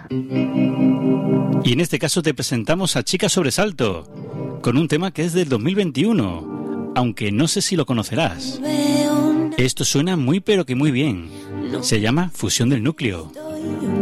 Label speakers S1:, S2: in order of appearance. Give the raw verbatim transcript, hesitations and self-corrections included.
S1: Y en este caso te presentamos a Chica Sobresalto, con un tema que es del dos mil veintiuno, aunque no sé si lo conocerás. Esto suena muy pero que muy bien. Se llama Fusión del Núcleo.